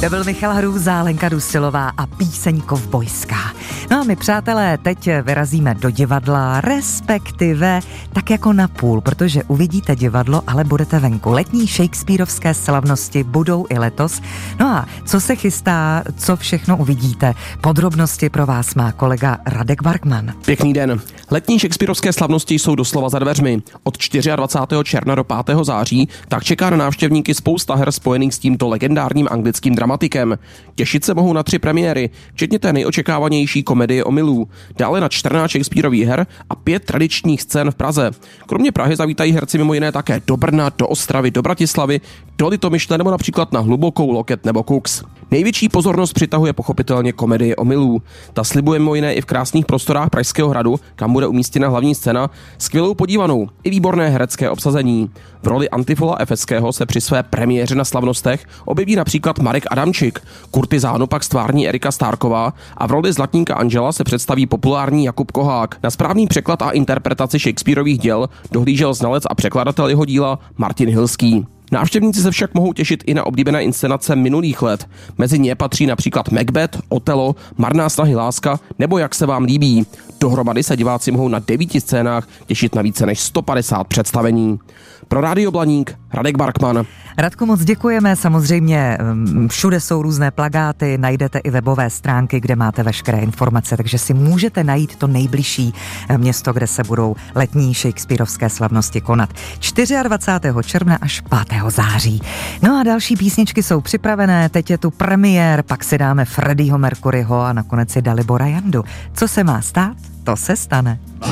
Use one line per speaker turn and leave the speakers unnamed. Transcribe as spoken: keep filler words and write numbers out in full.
To byl Michal Hrůza, Lenka Dusilová a píseň Kovbojská. No a my, přátelé, teď vyrazíme do divadla, respektive tak jako na půl, protože uvidíte divadlo, ale budete venku. Letní shakespearovské slavnosti budou i letos. No a co se chystá, co všechno uvidíte? Podrobnosti pro vás má kolega Radek Barkman.
Pěkný den. Letní shakespearovské slavnosti jsou doslova za dveřmi. Od dvacátého čtvrtého června do pátého září tak čeká na návštěvníky spousta her spojených s tímto legendárním anglickým dramatikem. Těšit se mohou na tři premiéry, včetně té nejočekávanější komedie Omylů. Dále na čtrnáct Shakespearových her a pět tradičních scén v Praze. Kromě Prahy zavítají herci mimo jiné také do Brna, do Ostravy, do Bratislavy, do Litomyšle nebo například na Hlubokou, Loket nebo Kux. Největší pozornost přitahuje pochopitelně komedie Omylů. Ta slibuje mimo jiné i v krásných prostorách Pražského hradu, kam bude umístěna hlavní scéna, skvělou podívanou i výborné herecké obsazení. V roli Antifola Efeského se při své premiéře na slavnostech objeví například Marek Adamčik, kurtizánu pak stvární Erika Stárková a v roli zlatníka Angela se představí populární Jakub Kohák. Na správný překlad a interpretaci Shakespearových děl dohlížel znalec a překladatel jeho díla Martin Hilský. Návštěvníci se však mohou těšit i na oblíbené inscenace minulých let. Mezi ně patří například Macbeth, Otelo, Marná snahy láska nebo Jak se vám líbí. Dohromady se diváci mohou na devíti scénách těšit na více než sto padesát představení. Pro Rádio Blaník Radek Barkman.
Radku, moc děkujeme, samozřejmě všude jsou různé plakáty, najdete i webové stránky, kde máte veškeré informace, takže si můžete najít to nejbližší město, kde se budou letní shakespearovské slavnosti konat. dvacátého čtvrtého června až pátého září. No a další písničky jsou připravené, teď je tu premiér, pak si dáme Freddieho Mercuryho a nakonec si Dalibora Jandu. Co se má stát, to se stane.